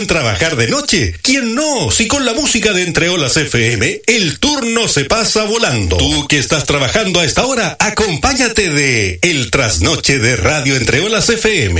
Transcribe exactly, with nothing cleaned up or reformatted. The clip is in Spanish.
en trabajar de noche? ¿Quién no? Si con la música de Entre Olas F M, el turno se pasa volando. Tú que estás trabajando a esta hora, acompáñate de El Trasnoche de Radio Entre Olas F M.